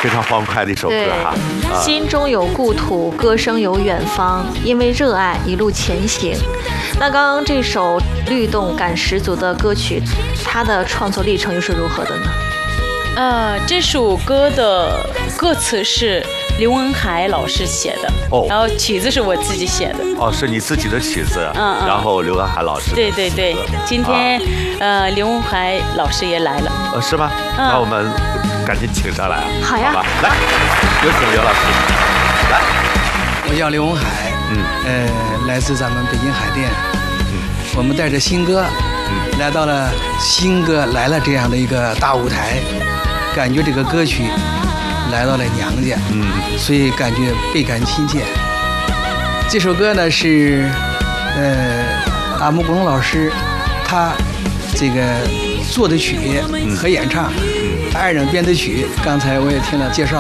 非常欢快的一首歌哈。 心中有故土，歌声有远方，因为热爱一路前行。那刚刚这首律动感十足的歌曲，它的创作历程又是如何的呢？ 这首歌的歌词是刘文海老师写的，然后曲子是我自己写的。 是你自己的曲子，然后刘文海老师。 对，今天刘文海老师也来了。 是吗？那我们赶紧请上来。 好呀， 好吧，来，有请刘老师。来， 我叫刘文海，来自咱们北京海淀。我们带着新歌，来到了新歌来了这样的一个大舞台，感觉这个歌曲来到了娘家，所以感觉倍感亲切。这首歌呢是阿木公老师他这个做的曲和演唱，爱人编的曲，刚才我也听了介绍。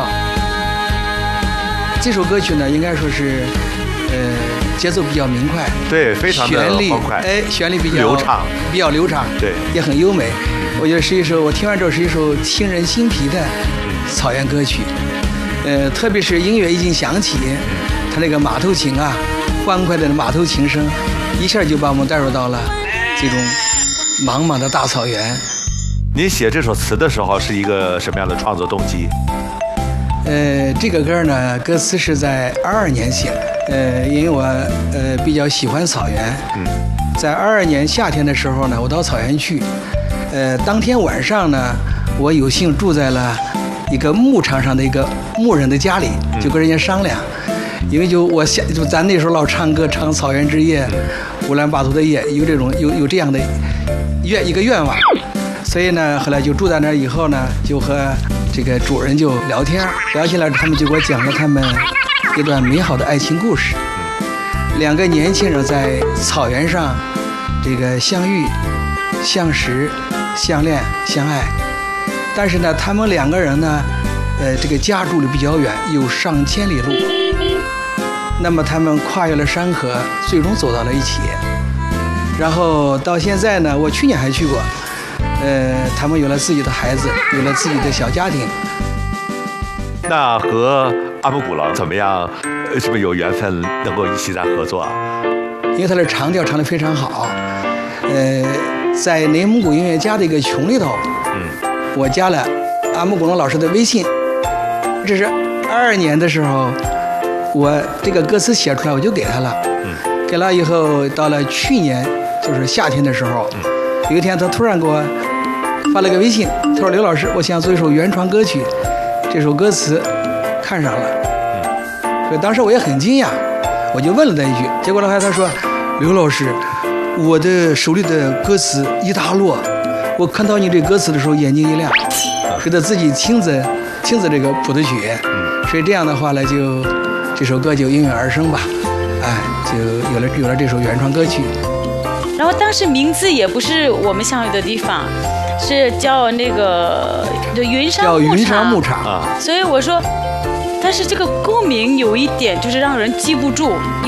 这首歌曲呢应该说是节奏比较明快， 对，非常的欢快， 旋律比较流畅， 对， 也很优美。我觉得是一首，我听完之后是一首沁人心脾的草原歌曲。特别是音乐一经响起，它那个马头琴啊，欢快的马头琴声，一下就把我们带入到了这种茫茫的大草原。 您写这首词的时候是一个什么样的创作动机？ 这个歌呢，歌词是在22年写的。因为我比较喜欢草原，在22年夏天的时候呢，我到草原去，当天晚上呢，我有幸住在了一个牧场上的一个牧人的家里，就跟人家商量，因为就咱那时候老唱歌唱草原之夜，乌兰巴托的夜，有这样的一个愿望，所以呢，后来就住在那儿以后呢，就和这个主人就聊天，聊起来他们就给我讲了他们一段美好的爱情故事。两个年轻人在草原上这个相遇、相识、相恋、相爱，但是呢，他们两个人呢，这个家住的比较远，有上千里路。那么他们跨越了山河，最终走到了一起。然后到现在呢，我去年还去过，他们有了自己的孩子，有了自己的小家庭。 那和阿木古郎怎么样？是不是有缘分能够一起再合作？ 因为他的长调唱得非常好。在内蒙古音乐家的一个群里头，我加了阿木古郎老师的微信。这是22年的时候，我这个歌词写出来，我就给他了。给了以后，到了去年就是夏天的时候，有一天他突然给我发了个微信，他说：“刘老师，我想做一首原创歌曲，这首歌词看上了。”所以当时我也很惊讶，我就问了他一句，结果呢，他说：“刘老师，我的手里的歌词一大摞，我看到你这歌词的时候眼睛一亮，是他自己亲自这个谱的曲，所以这样的话呢，就这首歌就应运而生吧，就有了这首原创歌曲。 然后当时名字也不是我们相遇的地方，是叫那个云山牧场， 啊， 所以我说。但是这个歌名有一点就是让人记不住。